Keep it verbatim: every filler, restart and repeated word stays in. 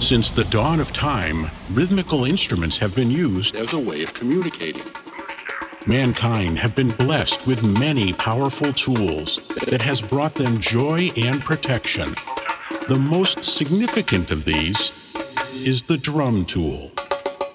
Since the dawn of time, rhythmical instruments have been used as a way of communicating. Mankind have been blessed with many powerful tools that has brought them joy and protection. The most significant of these is the drum tool.